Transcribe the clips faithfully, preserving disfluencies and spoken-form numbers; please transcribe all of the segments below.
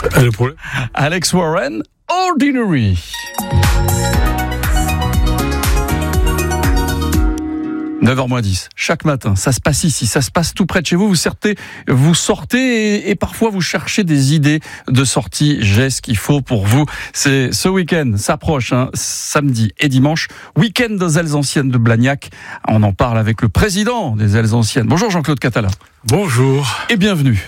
Le problème. Alex Warren, Ordinary. neuf heures moins dix, chaque matin, ça se passe ici, ça se passe tout près de chez vous, vous sortez, vous sortez et, et parfois vous cherchez des idées de sortie. J'ai ce qu'il faut pour vous. C'est ce week-end, s'approche, hein, samedi et dimanche, week-end des ailes anciennes de Blagnac. On en parle avec le président des ailes anciennes. Bonjour Jean-Claude Catala. Bonjour. Et bienvenue.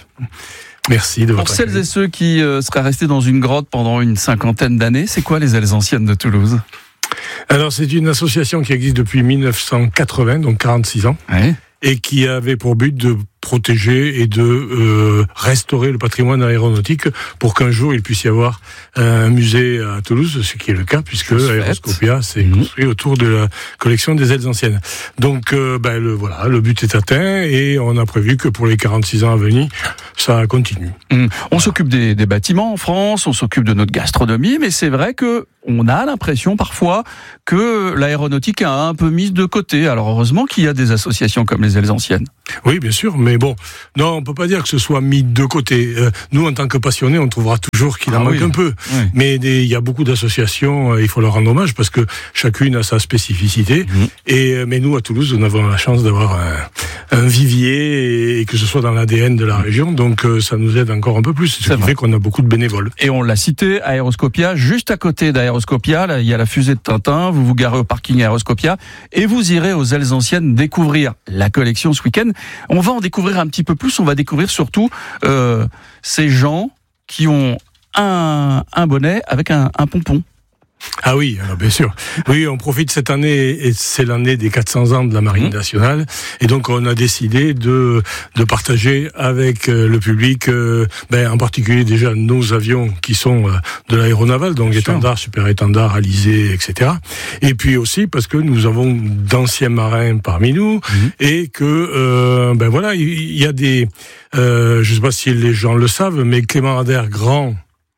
Merci de votre Pour celles accueil. et ceux qui euh, seraient restés dans une grotte pendant une cinquantaine d'années, c'est quoi les ailes anciennes de Toulouse ? Alors, c'est une association qui existe depuis mille neuf cent quatre-vingts, donc quarante-six ans, Oui. et qui avait pour but de protéger et de euh, restaurer le patrimoine aéronautique pour qu'un jour il puisse y avoir un musée à Toulouse, ce qui est le cas puisque Aéroscopia s'est mmh. construit autour de la collection des ailes anciennes. Donc euh, ben, le, voilà, le but est atteint et on a prévu que pour les quarante-six ans à venir, ça continue. Mmh. On voilà. s'occupe des, des bâtiments en France, on s'occupe de notre gastronomie, mais c'est vrai que on a l'impression parfois que l'aéronautique a un peu mise de côté. Alors heureusement qu'il y a des associations comme les ailes anciennes. Oui, bien sûr, mais bon, non, on peut pas dire que ce soit mis de côté. Euh, nous, en tant que passionnés, on trouvera toujours qu'il en ah, manque oui. un peu. Oui. Mais il y a beaucoup d'associations, euh, il faut leur rendre hommage parce que chacune a sa spécificité. Mmh. Et euh, mais nous, à Toulouse, nous avons la chance d'avoir un, un vivier et, et que ce soit dans l'A D N de la région, donc euh, ça nous aide encore un peu plus. Ce C'est qui vrai. fait qu'on a beaucoup de bénévoles. Et on l'a cité, Aéroscopia, juste à côté d'Aéroscopia, là, il y a la fusée de Tintin. Vous vous garez au parking Aéroscopia et vous irez aux ailes anciennes découvrir la collection ce week-end. On va en découvrir un petit peu plus, on va découvrir surtout euh, ces gens qui ont un, un bonnet avec un, un pompon. Ah oui, alors bien sûr. Oui, on profite cette année, et c'est l'année des quatre cents ans de la Marine mmh. nationale, et donc on a décidé de de partager avec le public, euh, ben en particulier déjà nos avions qui sont euh, de l'aéronaval, donc étendard, super étendard, alizé, et cetera. Et puis aussi parce que nous avons d'anciens marins parmi nous, mmh. et que euh, ben voilà, il y, y a des, euh, je sais pas si les gens le savent, mais Clément Ader, grand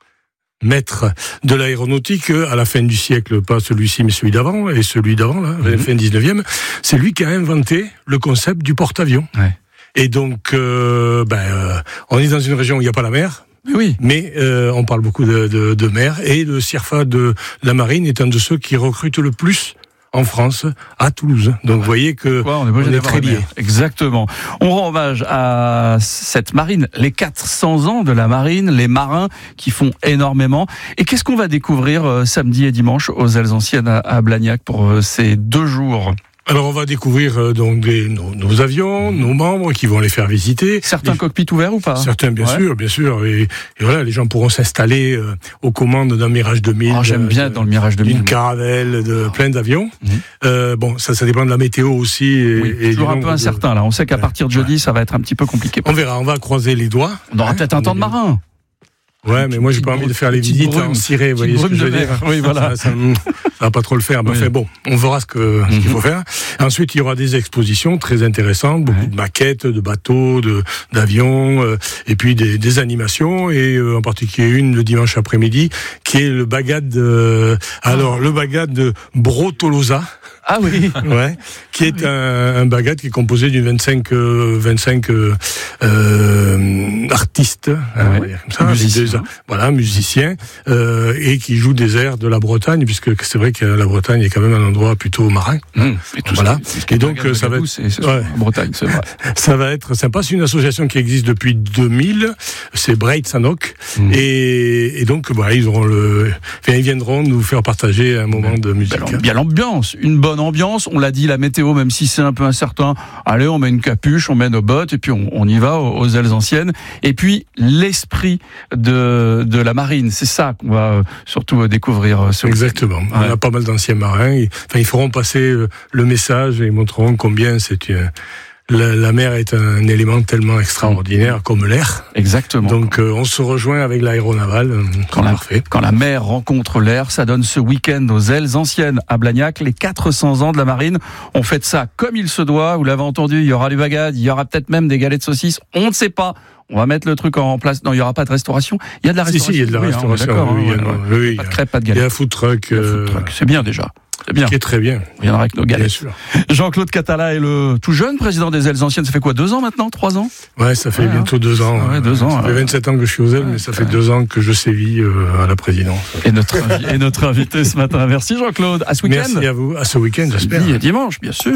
maître de l'aéronautique à la fin du siècle, pas celui-ci mais celui d'avant, et celui d'avant, là, mmh. fin dix-neuvième, c'est lui qui a inventé le concept du porte-avions. Ouais. Et donc, euh, ben, euh, on est dans une région où il n'y a pas la mer, oui. mais euh, on parle beaucoup de, de, de mer, et le C I R F A de la Marine est un de ceux qui recrute le plus en France, à Toulouse. Donc vous voyez que ouais, on est, on est très liés. Exactement. On rend hommage à cette marine, les quatre cents ans de la marine, les marins qui font énormément. Et qu'est-ce qu'on va découvrir euh, samedi et dimanche aux ailes anciennes à, à Blagnac pour euh, ces deux jours ? Alors on va découvrir euh, donc des, nos, nos avions, nos membres qui vont les faire visiter. Certains les, cockpits ouverts ou pas ? Certains bien ouais. sûr, bien sûr. Et, et voilà, les gens pourront s'installer euh, aux commandes d'un Mirage deux mille. Oh, j'aime bien euh, dans le Mirage deux mille. D'une Caravelle, de oh. plein d'avions. Mmh. Euh, bon, ça, ça dépend de la météo aussi. Et, oui, et toujours un peu incertain de... là. On sait qu'à partir de jeudi, ouais. ça va être un petit peu compliqué. On verra, on va croiser les doigts. On aura hein, peut-être un temps de marin. Ouais, mais moi j'ai pas envie de faire les visites en ciré, vous voyez ce que je veux dire. Oui, voilà. Ça, ça, ça va pas trop le faire. Mais oui. enfin bon, on verra ce que ce qu'il faut faire. Ensuite, il y aura des expositions très intéressantes, beaucoup ouais. de maquettes, de bateaux, de d'avions, euh, et puis des, des animations, et euh, en particulier une le dimanche après-midi, qui est le bagad. Euh, alors le bagad de Bro-Tolosa. Ah oui, ouais, qui est un, un bagad qui est composé d'une vingt-cinq, euh, vingt-cinq euh, euh, artistes, hein, ouais. comme ça, musiciens. Deux, voilà, musiciens, euh, et qui jouent des airs de la Bretagne, puisque c'est vrai que la Bretagne est quand même un endroit plutôt marin. Mmh. Et tout voilà. Ce qui, et donc ça va être, c'est, c'est ouais. en Bretagne, c'est vrai. Ça va être sympa. C'est une association qui existe depuis deux mille. C'est Braid Sanok, mmh. et, et donc voilà, ils auront le, enfin, ils viendront nous faire partager un moment de musique. Bien l'ambiance, une bonne ambiance, on l'a dit, la météo, même si c'est un peu incertain, allez, on met une capuche, on met nos bottes, et puis on, on y va aux, aux ailes anciennes. Et puis, l'esprit de, de la marine, c'est ça qu'on va euh, surtout découvrir. Ce Exactement. Ouais. On a pas mal d'anciens marins. Ils, enfin, ils feront passer euh, le message et ils montreront combien c'est une... La, la mer est un élément tellement extraordinaire mmh. comme l'air. Exactement. Donc euh, on se rejoint avec l'aéronaval. Euh, quand, la, quand la mer rencontre l'air, ça donne ce week-end aux ailes anciennes à Blagnac, les quatre cents ans de la marine. On fête ça comme il se doit. Vous l'avez entendu, il y aura du bagad, il y aura peut-être même des galets de saucisses. On ne sait pas. On va mettre le truc en place. Non, il n'y aura pas de restauration. Il y a de la restauration. Si, si, il y a de la oui, restauration. Hein, oui, hein, oui, oui, pas de crêpes, pas de galets. Il y a un food truck. Euh... C'est bien déjà. C'est bien. Qui est très bien. On viendra avec nos galettes. Bien sûr. Jean-Claude Catala est le tout jeune président des Ailes Anciennes. Ça fait quoi, deux ans maintenant, trois ans? Ouais, ça fait ouais, bientôt deux ans. Ouais, deux ans. Ça fait vingt-sept ans que je suis aux Ailes, ouais, mais ça fait deux ans que je sévis euh, à la présidence. Et notre, et notre invité ce matin. Merci Jean-Claude. À ce week-end. Merci à vous. À ce week-end, j'espère. Et dimanche, bien sûr.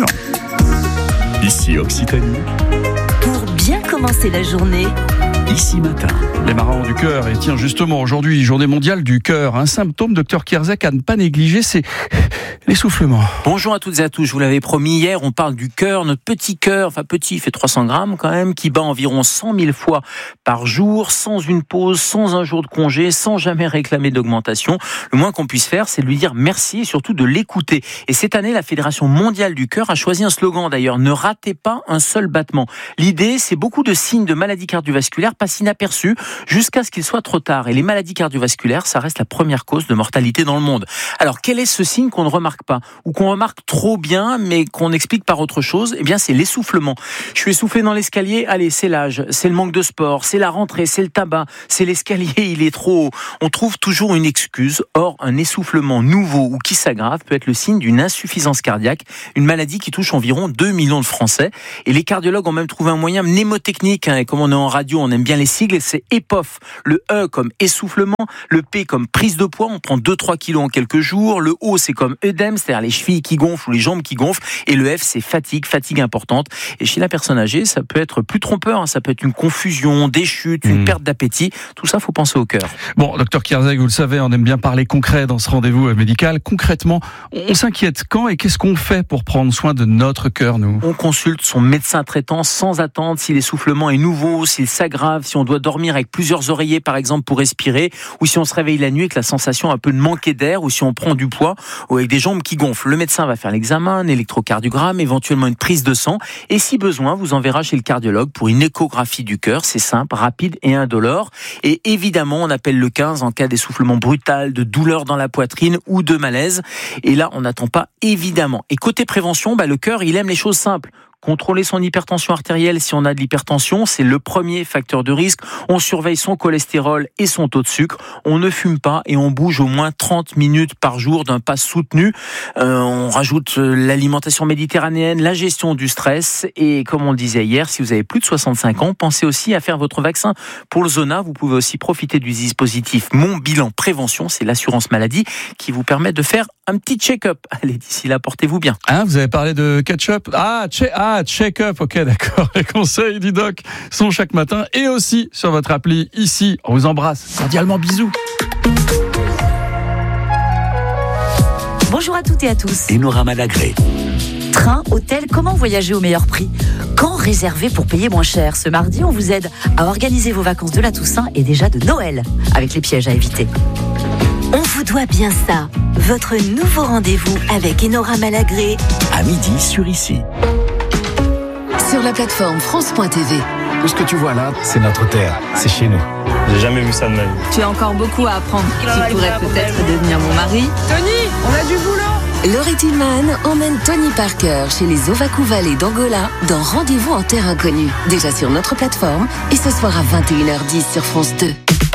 Ici Occitanie. Pour bien commencer la journée. Ici Matin. Les marins du cœur. Et tiens, justement, aujourd'hui, journée mondiale du cœur. Un symptôme, docteur Kierzek, à ne pas négliger, c'est l'essoufflement. Bonjour à toutes et à tous. Je vous l'avais promis hier, on parle du cœur. Notre petit cœur, enfin petit, il fait trois cents grammes quand même, qui bat environ cent mille fois par jour, sans une pause, sans un jour de congé, sans jamais réclamer d'augmentation. Le moins qu'on puisse faire, c'est de lui dire merci et surtout de l'écouter. Et cette année, la Fédération mondiale du cœur a choisi un slogan d'ailleurs, ne ratez pas un seul battement. L'idée, c'est beaucoup de signes de maladies cardiovasculaires passent inaperçus jusqu'à ce qu'il soit trop tard. Et les maladies cardiovasculaires, ça reste la première cause de mortalité dans le monde. Alors, quel est ce signe qu'on ne remarque pas ou qu'on remarque trop bien, mais qu'on explique par autre chose? Eh bien, c'est l'essoufflement. Je suis essoufflé dans l'escalier. Allez, c'est l'âge, c'est le manque de sport, c'est la rentrée, c'est le tabac, c'est l'escalier, il est trop haut. On trouve toujours une excuse. Or, un essoufflement nouveau ou qui s'aggrave peut être le signe d'une insuffisance cardiaque, une maladie qui touche environ deux millions de Français. Et les cardiologues ont même trouvé un moyen mnémotechnique, hein, et comme on est en radio, on aime bien les sigles, c'est E P O F. Le E comme essoufflement, le P comme prise de poids, on prend deux à trois kilos en quelques jours, le O c'est comme œdème, c'est-à-dire les chevilles qui gonflent ou les jambes qui gonflent, et le F c'est fatigue, fatigue importante. Et chez la personne âgée, ça peut être plus trompeur, hein, ça peut être une confusion, des chutes, une mmh. perte d'appétit, tout ça, faut penser au cœur. Bon, docteur Kierzek, vous le savez, on aime bien parler concret dans ce rendez-vous médical. Concrètement, on s'inquiète quand et qu'est-ce qu'on fait pour prendre soin de notre cœur, nous? On consulte son médecin traitant sans attendre si l'essoufflement est nouveau, s'il s'aggrave, si on doit dormir avec plusieurs oreillers par exemple pour respirer, ou si on se réveille la nuit avec la sensation un peu de manquer d'air, ou si on prend du poids ou avec des jambes qui gonflent. Le médecin va faire l'examen, un électrocardiogramme, éventuellement une prise de sang, et si besoin vous enverra chez le cardiologue pour une échographie du cœur. C'est simple, rapide et indolore. Et évidemment on appelle le quinze en cas d'essoufflement brutal, de douleur dans la poitrine ou de malaise, et là on n'attend pas évidemment. Et côté prévention, bah, le cœur il aime les choses simples. Contrôler son hypertension artérielle si on a de l'hypertension, c'est le premier facteur de risque. On surveille son cholestérol et son taux de sucre. On ne fume pas et on bouge au moins trente minutes par jour d'un pas soutenu. Euh, on rajoute l'alimentation méditerranéenne, la gestion du stress. Et comme on le disait hier, si vous avez plus de soixante-cinq ans, pensez aussi à faire votre vaccin pour le zona. Vous pouvez aussi profiter du dispositif Mon Bilan Prévention. C'est l'assurance maladie qui vous permet de faire un petit check-up. Allez, d'ici là, portez-vous bien. Hein, vous avez parlé de ketchup. Ah, che- ah check-up. Ok, d'accord. Les conseils du doc sont chaque matin et aussi sur votre appli ici. On vous embrasse. Cordialement, bisous. Bonjour à toutes et à tous. Enora Malagré. Train, hôtel, comment voyager au meilleur prix? Quand réserver pour payer moins cher? Ce mardi, on vous aide à organiser vos vacances de la Toussaint et déjà de Noël, avec les pièges à éviter. On vous doit bien ça. Votre nouveau rendez-vous avec Enora Malagré. À midi sur Ici. Sur la plateforme France point T V. Tout ce que tu vois là, c'est notre terre, c'est chez nous. J'ai jamais vu ça de ma vie. Tu as encore beaucoup à apprendre. Tu pourrais peut-être devenir mon mari. Tony, on a du boulot. Laurie Tillman emmène Tony Parker chez les Ovaku Valley d'Angola dans Rendez-vous en terre inconnue. Déjà sur notre plateforme et ce soir à vingt et une heures dix sur France deux.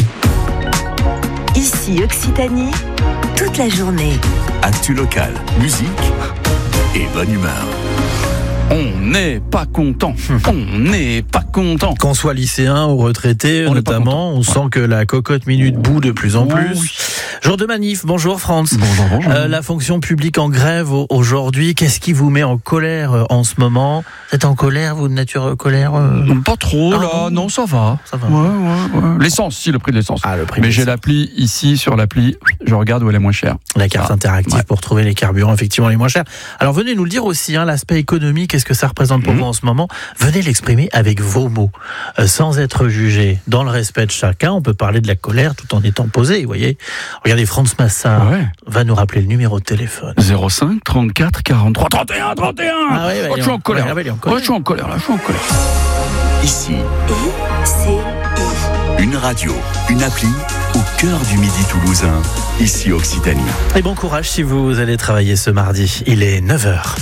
Ici Occitanie, toute la journée. Actu local, musique et bonne humeur. On n'est pas content. On n'est pas content. Qu'on soit lycéen ou retraité, on notamment, on sent que la cocotte minute bout de plus en plus. Oui. Jour de manif. Bonjour France. Bonjour, bonjour. Euh, la fonction publique en grève aujourd'hui. Qu'est-ce qui vous met en colère euh, en ce moment? Vous êtes en colère, vous de nature euh, colère euh... Pas trop, là. Ah, non, ça va. Ça va. Ouais, ouais, ouais. L'essence, si, le prix de l'essence. Ah, le prix. Mais j'ai l'appli ici, sur l'appli. Je regarde où elle est moins chère. La carte ah. interactive ouais. pour trouver les carburants, effectivement, les moins chers. Alors, venez nous le dire aussi, hein, l'aspect économique. Qu'est-ce que ça représente pour mmh. vous en ce moment? Venez l'exprimer avec vos mots, euh, sans être jugé, dans le respect de chacun. On peut parler de la colère tout en étant posé, vous voyez. Regardez, France Massard ouais. va nous rappeler le numéro de téléphone. zéro cinq trente-quatre quarante-trois trente et un trente et un. Ah ouais, oh, je suis en colère. Ouais, ouais, je suis en colère, là, je suis en colère. Ici. I C I. Une radio, une appli au cœur du midi toulousain. Ici Occitanie. Et bon courage si vous allez travailler ce mardi. Il est neuf heures.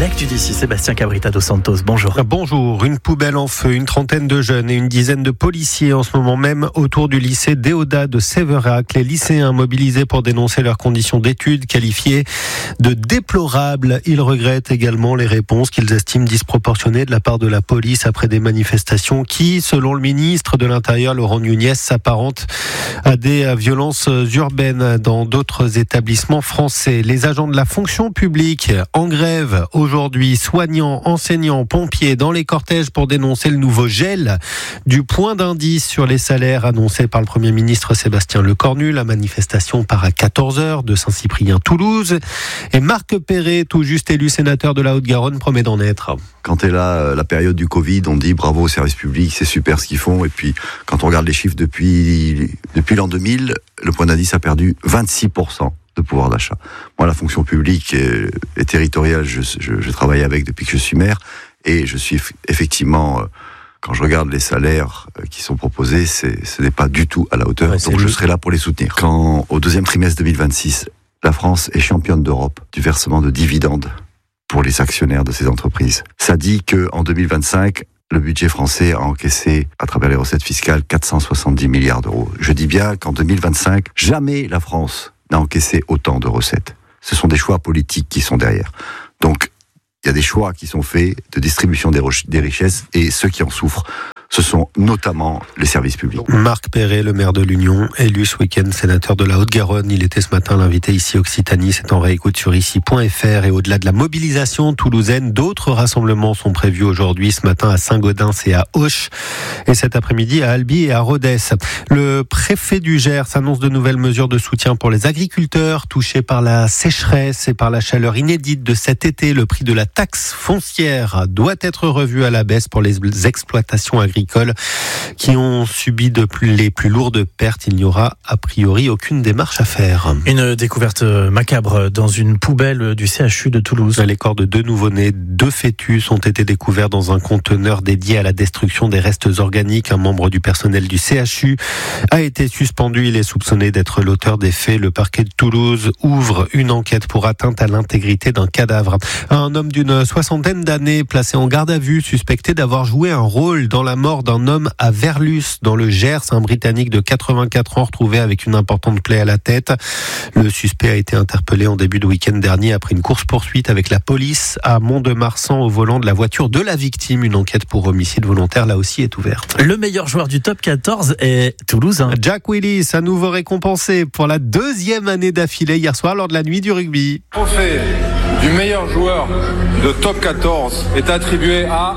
L'actu d'ici, Sébastien Cabrita dos Santos, bonjour. Bonjour, une poubelle en feu, une trentaine de jeunes et une dizaine de policiers en ce moment même autour du lycée Déodat de Sévérac. Les lycéens mobilisés pour dénoncer leurs conditions d'études qualifiées de déplorables. Ils regrettent également les réponses qu'ils estiment disproportionnées de la part de la police après des manifestations qui, selon le ministre de l'Intérieur Laurent Nunez, s'apparentent à des violences urbaines dans d'autres établissements français. Les agents de la fonction publique en grève aujourd'hui, soignants, enseignants, pompiers dans les cortèges pour dénoncer le nouveau gel du point d'indice sur les salaires annoncé par le Premier ministre Sébastien Lecornu. La manifestation part à quatorze heures de Saint-Cyprien-Toulouse et Marc Perret, tout juste élu sénateur de la Haute-Garonne, promet d'en être. Quand est là la période du Covid, on dit bravo aux services publics, c'est super ce qu'ils font. Et puis quand on regarde les chiffres depuis, depuis l'an deux mille, le point d'indice a perdu vingt-six pour cent de pouvoir d'achat. Moi, la fonction publique et, et territoriale, je, je, je travaille avec depuis que je suis maire, et je suis effectivement, quand je regarde les salaires qui sont proposés, c'est, ce n'est pas du tout à la hauteur, ouais, donc je serai là pour les soutenir. Quand, au deuxième trimestre deux mille vingt-six, la France est championne d'Europe du versement de dividendes pour les actionnaires de ces entreprises, ça dit qu'en deux mille vingt-cinq, le budget français a encaissé, à travers les recettes fiscales, quatre cent soixante-dix milliards d'euros. Je dis bien qu'en deux mille vingt-cinq, jamais la France n'a encaissé autant de recettes. Ce sont des choix politiques qui sont derrière. Donc, il y a des choix qui sont faits de distribution des, roch- des richesses, et ceux qui en souffrent, ce sont notamment les services publics. Marc Perret, le maire de l'Union, élu ce week-end sénateur de la Haute-Garonne. Il était ce matin l'invité ici Occitanie. C'est en réécoute sur ici point f r. Et au-delà de la mobilisation toulousaine, d'autres rassemblements sont prévus aujourd'hui, ce matin à Saint-Gaudens et à Auch, et cet après-midi à Albi et à Rodez. Le préfet du Gers annonce de nouvelles mesures de soutien pour les agriculteurs touchés par la sécheresse et par la chaleur inédite de cet été. Le prix de la taxe foncière doit être revu à la baisse pour les exploitations agricoles qui ont subi de plus, les plus lourdes pertes. Il n'y aura a priori aucune démarche à faire. Une découverte macabre dans une poubelle du C H U de Toulouse. Les corps de deux nouveau-nés, deux fœtus ont été découverts dans un conteneur dédié à la destruction des restes organiques. Un membre du personnel du C H U a été suspendu. Il est soupçonné d'être l'auteur des faits. Le parquet de Toulouse ouvre une enquête pour atteinte à l'intégrité d'un cadavre. Un homme d'une soixantaine d'années placé en garde à vue, suspecté d'avoir joué un rôle dans la mort d'un homme à Verlus, dans le Gers, un Britannique de quatre-vingt-quatre ans retrouvé avec une importante plaie à la tête. Le suspect a été interpellé en début de week-end dernier après une course-poursuite avec la police à Mont-de-Marsan au volant de la voiture de la victime. Une enquête pour homicide volontaire, là aussi, est ouverte. Le meilleur joueur du top quatorze est toulousain. Jack Willis, à nouveau récompensé pour la deuxième année d'affilée hier soir lors de la nuit du rugby. Le trophée du meilleur joueur de top quatorze est attribué à...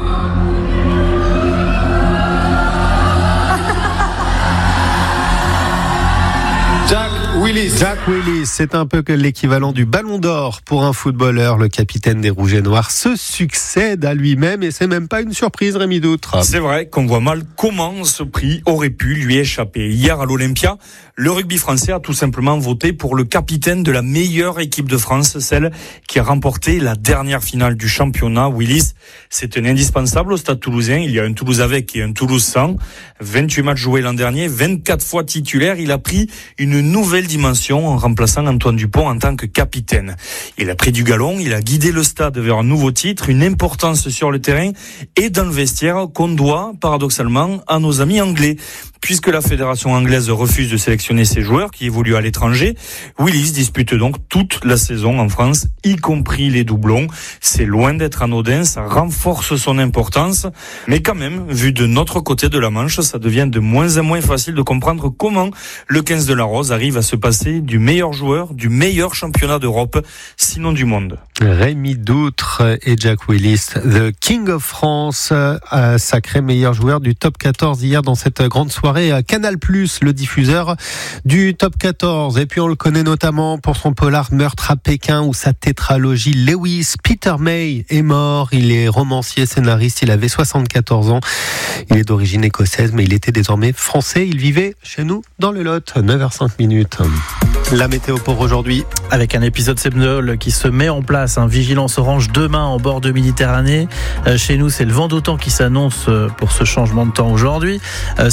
Jack Willis. Jack Willis, c'est un peu que l'équivalent du ballon d'or pour un footballeur. Le capitaine des Rouges et Noirs se succède à lui-même et c'est même pas une surprise, Rémi Doutre. C'est vrai qu'on voit mal comment ce prix aurait pu lui échapper. Hier à l'Olympia, le rugby français a tout simplement voté pour le capitaine de la meilleure équipe de France, celle qui a remporté la dernière finale du championnat. Willis, c'est un indispensable au Stade Toulousain. Il y a un Toulouse avec et un Toulouse sans. vingt-huit matchs joués l'an dernier, vingt-quatre fois titulaire. Il a pris une nouvelle dimension en remplaçant Antoine Dupont en tant que capitaine. Il a pris du galon, il a guidé le stade vers un nouveau titre, une importance sur le terrain et dans le vestiaire qu'on doit paradoxalement à nos amis anglais. Puisque la fédération anglaise refuse de sélectionner ses joueurs qui évoluent à l'étranger, Willis dispute donc toute la saison en France, y compris les doublons. C'est loin d'être anodin, ça renforce son importance. Mais quand même, vu de notre côté de la Manche, ça devient de moins en moins facile de comprendre comment le quinze de la Rose arrive à se passer du meilleur joueur, du meilleur championnat d'Europe, sinon du monde. Rémi Doutre et Jack Willis, the King of France, euh, sacré meilleur joueur du top quatorze hier dans cette grande soirée à Canal plus, le diffuseur du top quatorze. Et puis on le connaît notamment pour son polar Meurtre à Pékin ou sa tétralogie Lewis. Peter May est mort, il est romancier, scénariste, il avait soixante-quatorze ans. Il est d'origine écossaise mais il était désormais français. Il vivait chez nous dans le Lot. neuf heures cinq minutes. La météo pour aujourd'hui. Avec un épisode Sebnol qui se met en place, un vigilance orange demain en bord de Méditerranée. Euh, chez nous, c'est le vent d'autant qui s'annonce pour ce changement de temps aujourd'hui. Euh, ça souffle à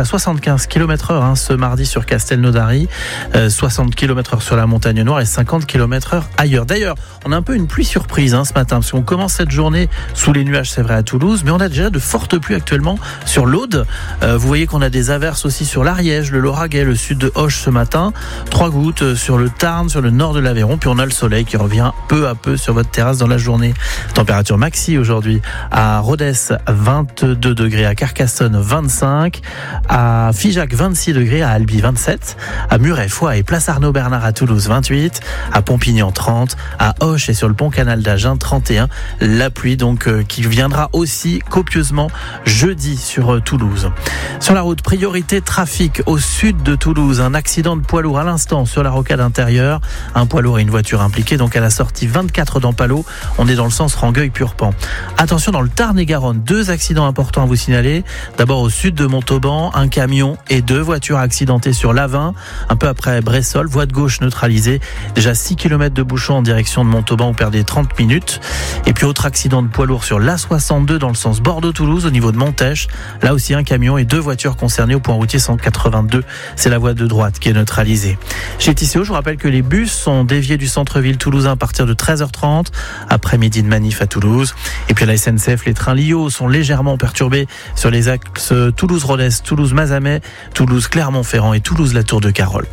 soixante-quinze kilomètres heure hein, ce mardi sur Castelnaudary, euh, soixante kilomètres heure sur la Montagne Noire et cinquante kilomètres heure ailleurs. D'ailleurs, on a un peu une pluie surprise hein, ce matin, parce qu'on commence cette journée sous les nuages, c'est vrai, à Toulouse, mais on a déjà de fortes pluies actuellement sur l'Aude. Euh, vous voyez qu'on a des averses aussi sur l'Ariège, le Lauragais, le sud de Auch ce matin. Trois gouttes sur le Tarn, sur le nord de l'Aveyron, puis on a le soleil qui revient peu à peu sur votre terrasse dans la journée. Température maxi aujourd'hui à Rodez, vingt-deux degrés, à Carcassonne, vingt-cinq, à Figeac, vingt-six degrés, à Albi, vingt-sept, à Muret, Foix et Place Arnaud-Bernard à Toulouse, vingt-huit, à Pompignan, trente, à Auch et sur le pont Canal d'Agen, trente et un. La pluie donc euh, qui viendra aussi copieusement jeudi sur euh, Toulouse. Sur la route, priorité trafic au sud de Toulouse, un accident de poids lourd à l'instant sur la rocade intérieure, un poids lourd et une voiture impliquée donc à la sortie vingt-quatre d'Ampalo, on est dans le sens Rangueil-Purpan. Attention dans le Tarn-et-Garonne, deux accidents importants à vous signaler. D'abord au sud de Montauban, un camion et deux voitures accidentées sur l'A vingt, un peu après Bressol, voie de gauche neutralisée, déjà six kilomètres de bouchons en direction de Montauban, vous perdez trente minutes. Et puis autre accident de poids lourd sur l'A soixante-deux dans le sens Bordeaux-Toulouse au niveau de Montèche, là aussi un camion et deux voitures concernées au point routier cent quatre-vingt-deux, c'est la voie de droite qui est neutralisée. Chez T C O, je vous rappelle que les bus sont déviés du centre-ville toulousain à partir de treize heures trente, après-midi de manif à Toulouse. Et puis à la S N C F, les trains Lio sont légèrement perturbés sur les axes Toulouse-Rodez, Toulouse-Mazamet, Toulouse-Clermont-Ferrand et Toulouse-La Tour de Carol.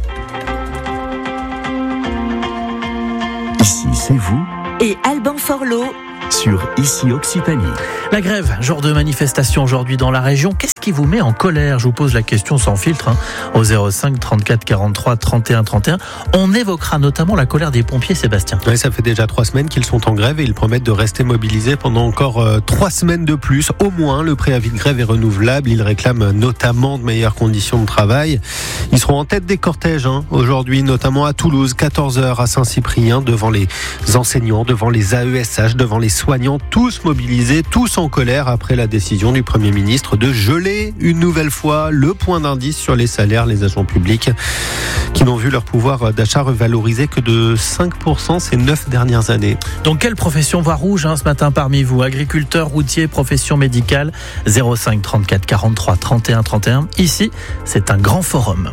Ici, c'est vous. Et Alban Forlot sur Ici Occitanie. La grève, jour de manifestation aujourd'hui dans la région. Qu'est-ce qui vous met en colère ? Je vous pose la question sans filtre hein, au zéro cinq trente-quatre quarante-trois trente et un trente et un. On évoquera notamment la colère des pompiers, Sébastien. Oui, ça fait déjà trois semaines qu'ils sont en grève et ils promettent de rester mobilisés pendant encore euh, trois semaines de plus. Au moins, le préavis de grève est renouvelable. Ils réclament notamment de meilleures conditions de travail. Ils seront en tête des cortèges hein, aujourd'hui, notamment à Toulouse, quatorze heures à Saint-Cyprien, devant les enseignants, devant les A E S H, devant les soignants, tous mobilisés, tous en colère après la décision du Premier ministre de geler une nouvelle fois le point d'indice sur les salaires, les agents publics qui n'ont vu leur pouvoir d'achat revalorisé que de cinq pour cent ces neuf dernières années. Donc quelle profession voit rouge hein, ce matin parmi vous ? Agriculteur, routier, profession médicale, zéro cinq trente-quatre quarante-trois trente et un trente et un. Ici, c'est un grand forum.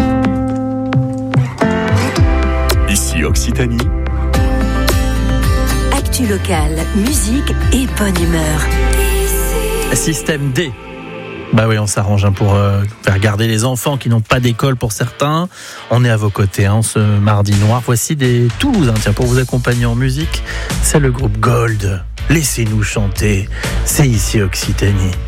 Ici Occitanie. Actu locale, musique et bonne humeur. Système D. Bah oui, on s'arrange hein, pour euh, faire garder les enfants qui n'ont pas d'école pour certains. On est à vos côtés hein, ce mardi noir. Voici des Toulousains tiens, pour vous accompagner en musique. C'est le groupe Gold. Laissez-nous chanter. C'est Ici Occitanie.